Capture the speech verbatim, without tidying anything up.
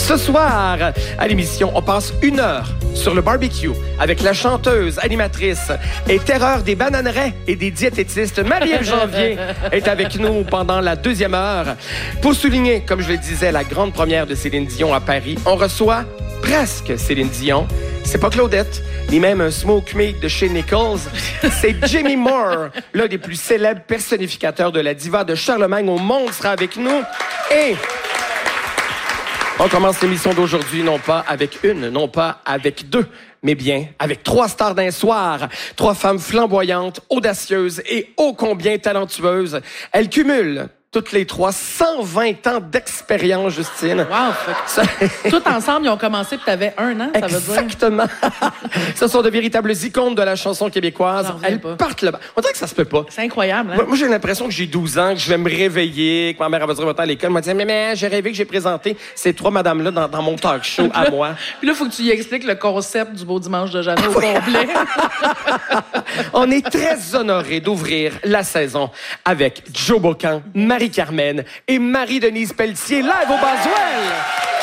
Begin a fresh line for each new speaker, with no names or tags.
Ce soir, à l'émission, on passe une heure sur le barbecue avec la chanteuse, animatrice et terreur des bananeraies et des diététistes. Marie-Ève Janvier est avec nous pendant la deuxième heure. Pour souligner, comme je le disais, la grande première de Céline Dion à Paris, on reçoit presque Céline Dion. C'est pas Claudette, ni même un smoke meat de chez Nichols. C'est Jimmy Moore, l'un des plus célèbres personnificateurs de la diva de Charlemagne au monde, sera avec nous. Et on commence l'émission d'aujourd'hui non pas avec une, non pas avec deux, mais bien avec trois stars d'un soir. Trois femmes flamboyantes, audacieuses et ô combien talentueuses. Elles cumulent toutes les trois cent vingt ans d'expérience, Justine.
Wow! Ça... Tout ensemble, ils ont commencé puis t'avais un an, ça veut dire?
Exactement. Ce sont de véritables icônes de la chanson québécoise. Elles pas. partent là-bas. On dirait que ça se peut pas.
C'est incroyable, hein?
Moi, moi j'ai l'impression que j'ai douze ans, que je vais me réveiller, que ma mère va dire à l'école, m'a dit mais, mais j'ai rêvé que j'ai présenté ces trois madames-là dans, dans mon talk show à moi.
Puis là, il faut que tu y expliques le concept du Beau Dimanche de Jeannot au complet.
On est très honorés d'ouvrir la saison avec Joe Bocan, Marie-Carmen et Marie-Denise Pelletier, live au Boswell.